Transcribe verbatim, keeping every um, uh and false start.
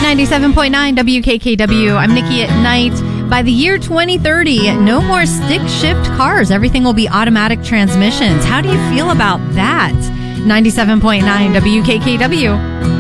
ninety-seven point nine W K K W. I'm Nikki at Night. By the year twenty thirty, no more stick shift cars. Everything will be automatic transmissions. How do you feel about that? ninety-seven point nine W K K W.